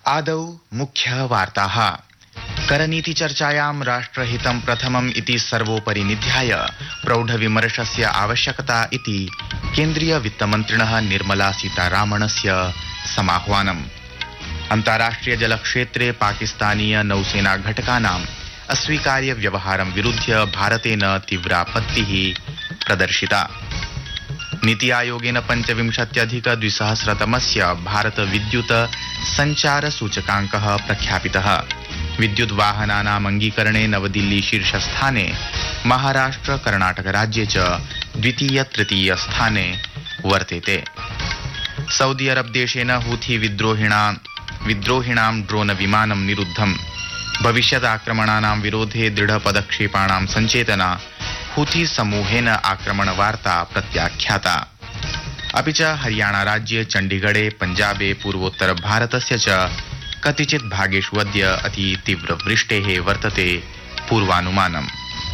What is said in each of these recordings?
आदौ मुख्यवार्ताः। करनीतिचर्चायां राष्ट्रहितं प्रथमम् इति सर्वोपरि निध्याय प्रौढविमर्शस्य आवश्यकता इति केन्द्रीय वित्तमन्त्रिणः निर्मला सीतारामणस्य समाह्वानम्। अन्ताराष्ट्रिय जलक्षेत्रे पाकिस्तानीय नौसेना घटकानाम् अस्वीकार्य व्यवहारं विरुध्य भारतेन तीव्रापत्तिः प्रदर्शिता। नीति आयोगेन 25,200 भारत विद्युत संचार सूचकाङ्कः प्रख्यापितः। विद्युत् वाहनानाम् अङ्गीकरणे नवदिल्ली शीर्षस्थाने, महाराष्ट्र कर्णाटक राज्ये च द्वितीय तृतीय स्थाने वर्तेते। सऊदी अरब देशेन हूथी विद्रोहिणां ड्रोन विमानं निरुद्धम्। भविष्यत् आक्रमणानां विरोधे दृढ पदक्षेपाणां सञ्चेतना हूथी समूहेन आक्रमणवार्ता प्रत्याख्याता। अपि च हरियाणा राज्ये चण्डीगढे पञ्जाबे पूर्वोत्तर भारतस्य च कतिचित् भागेषु अद्य अति तीव्र वृष्टेः वर्तते पूर्वानुमानम्।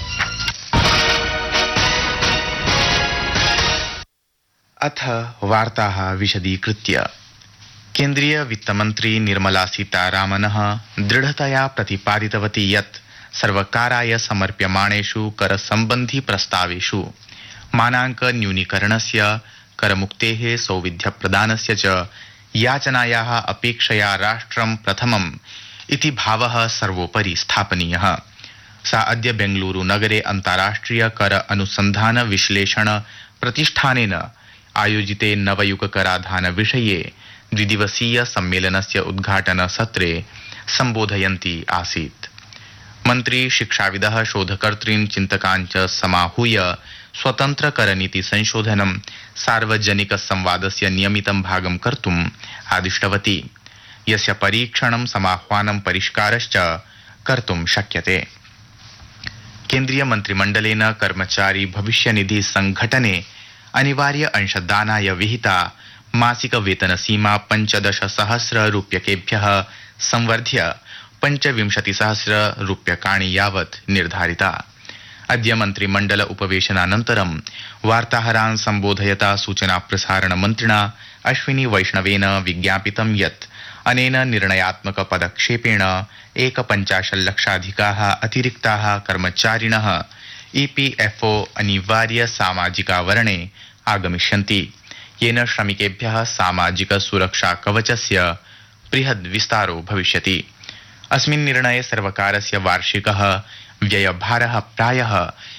अथ वार्ताः विशदीकृत्य। केन्द्रीय वित्तमन्त्री निर्मला सीतारामनः दृढतया प्रतिपादितवती यत् सर्वकाराय समर्प्यमाणेषु करसम्बन्धी प्रस्तावेषु मानाङ्क न्यूनीकरणस्य, करमुक्तेः सौविध्यप्रदानस्य च याचनायाः अपेक्षया राष्ट्रं प्रथमम् इति भावः सर्वोपरि स्थापनीयः। सा अद्य बेङ्गलूरु नगरे अन्ताराष्ट्रिय कर अनुसन्धान विश्लेषण प्रतिष्ठानेन आयोजिते नवयुग कराधान विषये द्विदिवसीय सम्मेलनस्य उद्घाटन सत्रे सम्बोधयन्ती आसीत्। मन्त्री शिक्षाविदः शोधकर्तॄन् चिन्तकान् च समाहूय स्वतन्त्र करनीति संशोधनं सार्वजनिक संवादस्य नियमितं भागं कर्तुम् आदिष्टवती, यस्य परीक्षणं समाह्वानं परिष्कारश्च कर्तुं शक्यते। केन्द्रीय मन्त्रिमण्डलेन कर्मचारी भविष्यनिधि संघटने अनिवार्य अंशदानाय विहिता मासिक वेतनसीमा 15,000 रूप्यकेभ्यः संवर्ध्य 25,000 रूप्यकाणि यावत् निर्धारिता। अद्य मन्त्रिमण्डल उपवेशनानन्तरं वार्ताहरान् सम्बोधयता सूचना प्रसारण मन्त्रिणा अश्विनी वैष्णवेन विज्ञापितं यत् अनेन निर्णयात्मक पदक्षेपेण 51 लक्षाधिकाः अतिरिक्ताः कर्मचारिणः EPFO अनिवार्य सामाजिकावरणे आगमिष्यन्ति, येन श्रमिकेभ्यः सामाजिक सुरक्षा कवचस्य बृहद् विस्तारो भविष्यति। अस्मिन् निर्णये सर्वकारस्य वार्षिकः व्ययभारः प्रायः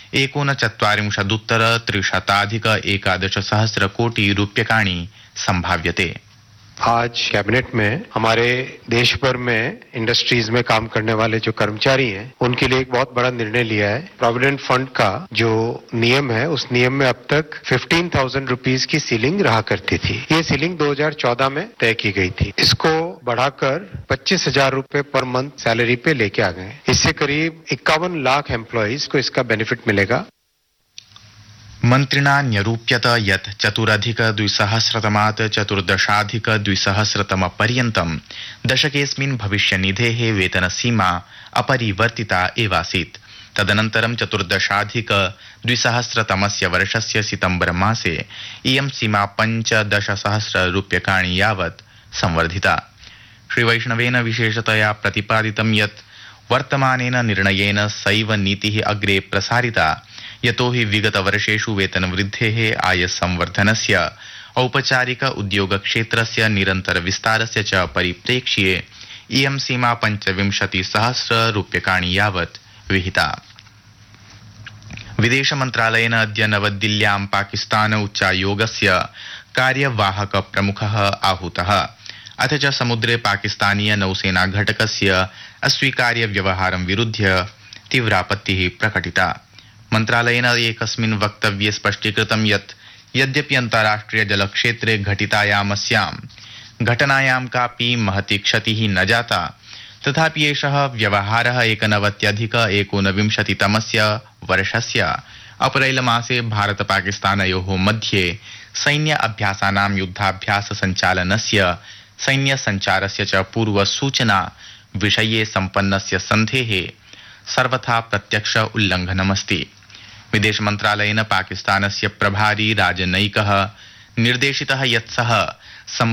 39,311 कोटि रूप्यकाणि संभाव्यते। आज कैबिनेट में हमारे देश भर में इंडस्ट्रीज में काम करने वाले जो कर्मचारी हैं, उनके लिए एक बहुत बड़ा निर्णय लिया है। प्रोविडेंट फंड का जो नियम है, उस नियम में अब तक 15,000 रुपीस की सीलिंग रहा करती थी। ये सीलिंग 2014 में तय की गई थी। इसको बढ़ाकर 25,000 रुपए पर मंथ सैलरी पे लेके आ गए। इससे करीब 51 लाख एम्प्लॉइज को इसका बेनिफिट मिलेगा। मन्त्रिणा न्यरूप्यत यत् 4,200 14,200 पर्यन्तं दशकेऽस्मिन् भविष्यनिधेः वेतनसीमा अपरिवर्तिता एवासीत्। तदनन्तरं 14,200 वर्षस्य सितम्बर मासे इयं सीमा 15,000 रूप्यकाणि यावत् संवर्धिता। श्रीवैष्णवेन विशेषतया प्रतिपादितं यत् वर्तमानेन निर्णयेन सैव नीतिः अग्रे प्रसारिता, यतो हि विगतवर्षेषु वेतनवृद्धेः, आयसंवर्धनस्य, औपचारिक उद्योगक्षेत्रस्य निरन्तर विस्तारस्य च परिप्रेक्ष्ये इयं सीमा 25,000 रूप्यकाणि यावत् विहिता। विदेशमन्त्रालयेन अद्य नवदिल्ल्यां पाकिस्तान उच्चायोगस्य कार्यवाहक प्रमुखः आहूतः। अथ च समुद्रे पाकिस्तानीय नौसेना घटकस्य अस्वीकार्य व्यवहारं विरुध्य तीव्रापत्तिः प्रकटिता। मन्त्रालयेन एकस्मिन् वक्तव्ये स्पष्टीकृतं यत् यद्यपि अन्ताराष्ट्रिय जलक्षेत्रे घटितायामस्यां घटनायां कापि महती क्षतिः न जाता, तथापि एषः व्यवहारः 1929 वर्षस्य अप्रैल मासे भारत पाकिस्तानयोः मध्ये सैन्य अभ्यासानां युद्धाभ्यास संचालनस्य, सैन्य संचारस्य च पूर्व सूचना विषये सम्पन्नस्य सन्धेः सर्वथा प्रत्यक्ष उल्लङ्घनमस्ति। विदेश मन्त्रालयेन पाकिस्तानस्य प्रभारी राजनयिकः निर्देशितः यत् सः